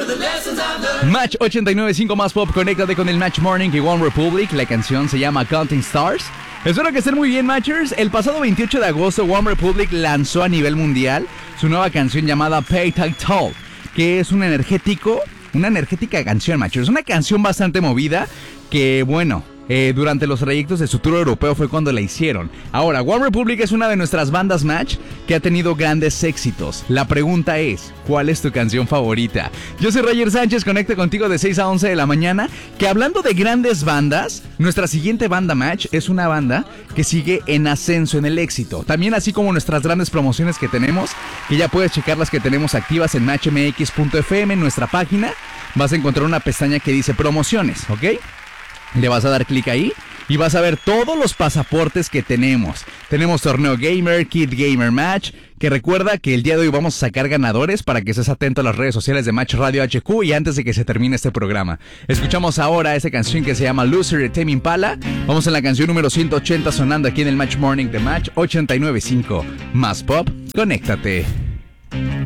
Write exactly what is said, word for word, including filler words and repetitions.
Match ochenta y nueve punto cinco más pop, conéctate con el Match Morning y One Republic. La canción se llama Counting Stars. Espero que estén muy bien, Matchers. El pasado veintiocho de agosto, One Republic lanzó a nivel mundial su nueva canción llamada Pay Tag Toll, que es un energético, una energética canción, Matchers. Una canción bastante movida que, bueno, Eh, durante los trayectos de su tour europeo fue cuando la hicieron. Ahora, One Republic es una de nuestras bandas Match que ha tenido grandes éxitos. La pregunta es, ¿cuál es tu canción favorita? Yo soy Roger Sánchez, conecto contigo de seis a once de la mañana. Que hablando de grandes bandas, nuestra siguiente banda Match es una banda que sigue en ascenso en el éxito. También así como nuestras grandes promociones que tenemos, que ya puedes checar las que tenemos activas en match m x punto f m, en nuestra página. Vas a encontrar una pestaña que dice promociones, ¿ok? Le vas a dar clic ahí y vas a ver todos los pasaportes que tenemos. Tenemos Torneo Gamer, Kid Gamer Match, que recuerda que el día de hoy vamos a sacar ganadores para que estés atento a las redes sociales de Match Radio H Q y antes de que se termine este programa. Escuchamos ahora esta canción que se llama Loser de Tame Impala. Vamos en la canción número ciento ochenta sonando aquí en el Match Morning de Match ochenta y nueve punto cinco. Más pop, conéctate.